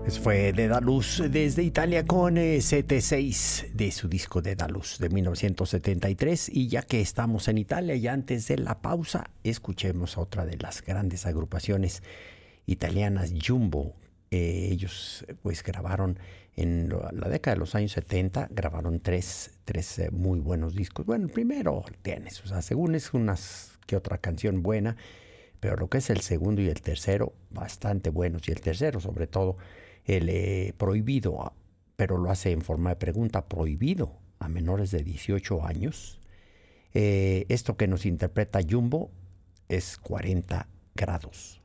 Fue Dedalus desde Italia con CT6 de su disco Dedalus de 1973. Y ya que estamos en Italia y antes de la pausa, escuchemos a otra de las grandes agrupaciones italianas, Jumbo. Ellos pues grabaron en la década de los años 70, grabaron tres muy buenos discos. Bueno, el primero tienes, o sea, según es unas que otra canción buena, pero lo que es el segundo y el tercero, bastante buenos. Y el tercero, sobre todo, el prohibido, pero lo hace en forma de pregunta, prohibido a menores de 18 años. Esto que nos interpreta Jumbo es 40 grados.